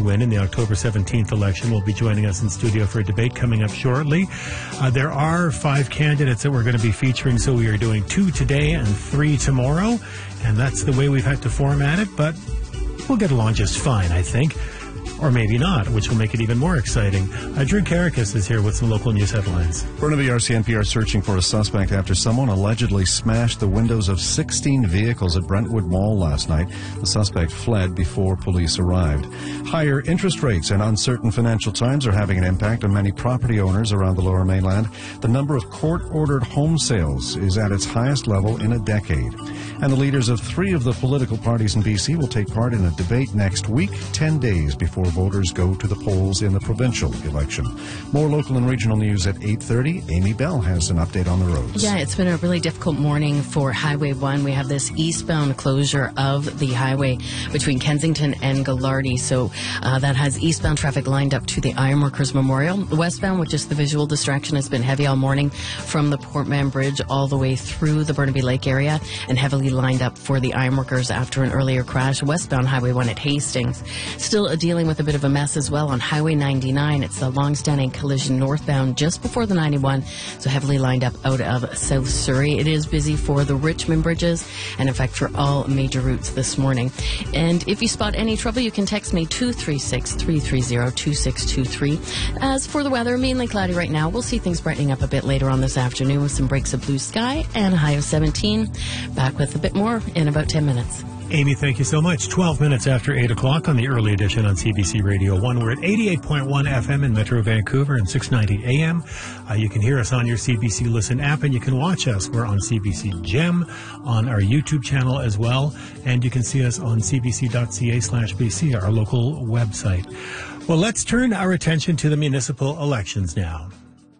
win in the October 17th election will be joining us in studio for a debate coming up shortly. There are 5 candidates that we're going to be featuring, so we are doing 2 today and 3 tomorrow, and that's the way we've had to format it, but we'll get along just fine, I think. Or maybe not, which will make it even more exciting. Drew Karakis is here with some local news headlines. Burnaby RCMP are searching for a suspect after someone allegedly smashed the windows of 16 vehicles at Brentwood Mall last night. The suspect fled before police arrived. Higher interest rates and uncertain financial times are having an impact on many property owners around the Lower Mainland. The number of court-ordered home sales is at its highest level in a decade. And the leaders of 3 of the political parties in BC will take part in a debate next week, 10 days before voters go to the polls in the provincial election. More local and regional news at 8:30. Amy Bell has an update on the roads. Yeah, it's been a really difficult morning for Highway 1. We have this eastbound closure of the highway between Kensington and Gallardi. So that has eastbound traffic lined up to the Ironworkers Memorial. Westbound, which is the visual distraction, has been heavy all morning from the Portman Bridge all the way through the Burnaby Lake area and heavily lined up for the Ironworkers after an earlier crash. Westbound Highway 1 at Hastings. Still dealing with a bit of a mess as well on Highway 99. It's the long-standing collision northbound just before the 91, so heavily lined up out of South Surrey. It is busy for the Richmond bridges and, in fact, for all major routes this morning. And if you spot any trouble, you can text me 236-330-2623. As for the weather, mainly cloudy right now. We'll see things brightening up a bit later on this afternoon with some breaks of blue sky and a high of 17. Back with a bit more in about 10 minutes. Amy, thank you so much. 12 minutes after 8 o'clock on the early edition on CBC Radio 1. We're at 88.1 FM in Metro Vancouver and 690 AM. You can hear us on your CBC Listen app, and you can watch us. We're on CBC Gem, on our YouTube channel as well, and you can see us on cbc.ca/BC, our local website. Well, let's turn our attention to the municipal elections now.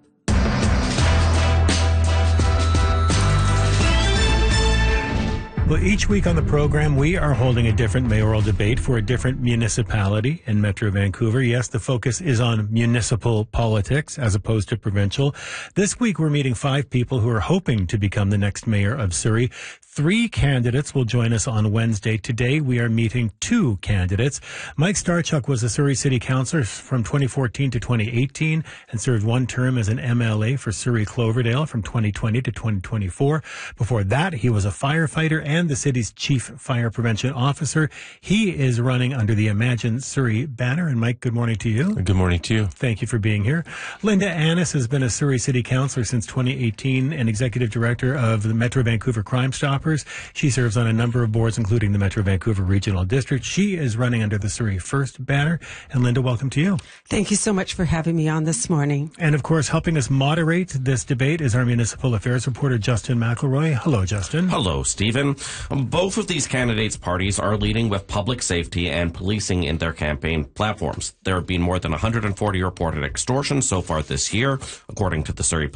Well, each week on the program, we are holding a different mayoral debate for a different municipality in Metro Vancouver. Yes, the focus is on municipal politics as opposed to provincial. This week, we're meeting 5 people who are hoping to become the next mayor of Surrey. 3 candidates will join us on Wednesday. Today, we are meeting 2 candidates. Mike Starchuk was a Surrey City Councillor from 2014 to 2018 and served 1 term as an MLA for Surrey Cloverdale from 2020 to 2024. Before that, he was a firefighter and the city's chief fire prevention officer. He is running under the Imagine Surrey banner. And Mike, good morning to you. Good morning to you. Thank you for being here. Linda Annis has been a Surrey City Councillor since 2018 and Executive Director of the Metro Vancouver Crime Stoppers. She serves on a number of boards, including the Metro Vancouver Regional District. She is running under the Surrey First banner. And Linda, welcome to you. Thank you so much for having me on this morning. And of course, helping us moderate this debate is our municipal affairs reporter, Justin McElroy. Hello, Justin. Hello, Stephen. Both of these candidates' parties are leading with public safety and policing in their campaign platforms. There have been more than 140 reported extortions so far this year, according to the Surrey